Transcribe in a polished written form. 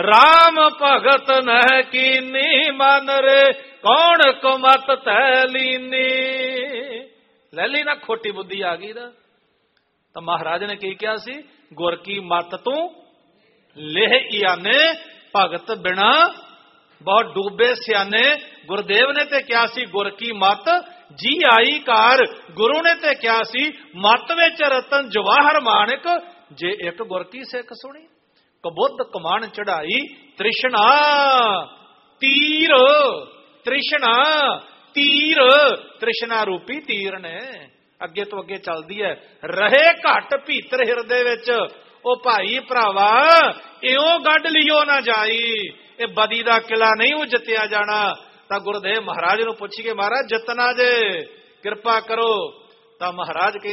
राम भगत नह कीनी मन रे कौन कुमत तै लीनी। ले ली ना खोटी बुद्धि आ गई ना। तो महाराज ने की क्या सी, गुर की मत तू लेह इयाने भगत बिना बहुत डूबे सियाने। गुरुदेव ने ते क्या सी, गुर की मत जी आई कार। गुरु ने ते क्या सी, मत विच रतन जवाहर माणिक जे एक गुर की सिख सुनी। कबुद्ध कमान चढ़ाई तृष्णा तीर, तृष्णा तीर, तृष्णा रूपी तीर ने अगे तो अगे चलदी है। रहे घट भीतर हिरदे विच ओ भाई भरावा इयों गढ़ लियो ना जाई, ये बदी दा किला नहीं वो जितया जाना। तां गुरुदेव महाराज नूं पुछिए महाराज जितना जे किरपा करो। तां महाराज